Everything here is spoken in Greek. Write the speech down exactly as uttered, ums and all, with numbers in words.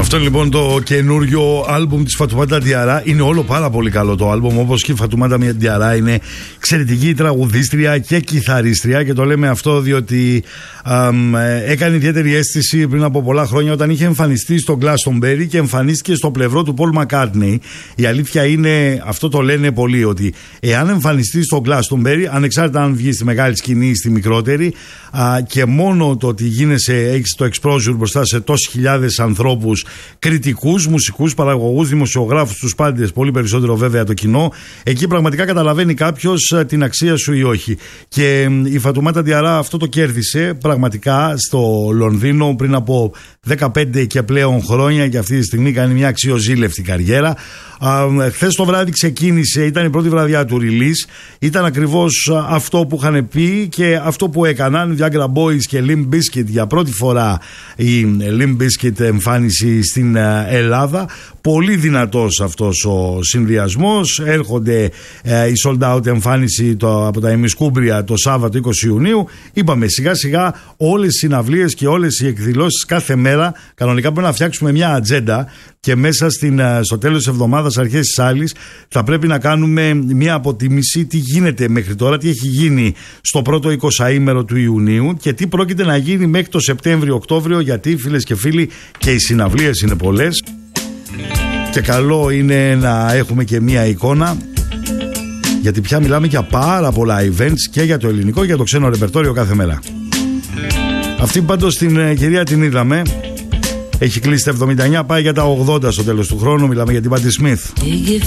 Αυτό είναι λοιπόν το καινούριο άλμπουμ της Φατουμάτα Διαρά. Είναι όλο πάρα πολύ καλό το άλμπουμ, όπως και η Φατουμάτα Διαρά είναι εξαιρετική τραγουδίστρια και κιθαρίστρια, και το λέμε αυτό διότι αμ, έκανε ιδιαίτερη αίσθηση πριν από πολλά χρόνια όταν είχε εμφανιστεί στο Glastonbury και εμφανίστηκε στο πλευρό του Paul McCartney. Η αλήθεια είναι, αυτό το λένε πολλοί, ότι εάν εμφανιστεί στο Glastonbury, ανεξάρτητα αν βγει στη μεγάλη σκηνή ή στη μικρότερη, α, και μόνο το ότι γίνεσαι, έχεις το exposure μπροστά σε τόσες χιλιάδες ανθρώπους, κριτικούς, μουσικούς, παραγωγούς, δημοσιογράφους, τους πάντες, πολύ περισσότερο βέβαια το κοινό, εκεί πραγματικά καταλαβαίνει κάποιος την αξία σου ή όχι. Και η Φατουμάτα Διαρά αυτό το κέρδισε πραγματικά στο Λονδίνο πριν από δεκαπέντε και πλέον χρόνια, και αυτή τη στιγμή κάνει μια αξιοζήλευτη καριέρα. Χθες το βράδυ ξεκίνησε, ήταν η πρώτη βραδιά του release. Ήταν ακριβώς αυτό που είχαν πει και αυτό που έκαναν οι Viagra Boys και Limp Bizkit. Για πρώτη φορά η Limp Bizkit εμφάνιση στην Ελλάδα. Πολύ δυνατός αυτός ο συνδυασμός. Έρχονται ε, η sold out εμφάνιση το, από τα ημισκούμπρια το Σάββατο είκοσι Ιουνίου. Είπαμε σιγά σιγά όλες οι συναυλίες και όλες οι εκδηλώσεις κάθε μέρα. Κανονικά πρέπει να φτιάξουμε μια ατζέντα και μέσα στην, στο τέλος της εβδομάδας, αρχές της άλλης, θα πρέπει να κάνουμε μια αποτίμηση τι γίνεται μέχρι τώρα, τι έχει γίνει στο πρώτο εικοσαήμερο του Ιουνίου και τι πρόκειται να γίνει μέχρι το Σεπτέμβριο-Οκτώβριο, γιατί φίλες και φίλοι και οι συναυλίες είναι πολλές και καλό είναι να έχουμε και μια εικόνα, γιατί πια μιλάμε για πάρα πολλά events και για το ελληνικό και για το ξένο ρεπερτόριο κάθε μέρα. Αυτή πάντως την κυρία την είδαμε. Έχει κλείσει τα εβδομήντα εννιά, πάει για τα ογδόντα στο τέλος του χρόνου. Μιλάμε για την Patti Smith.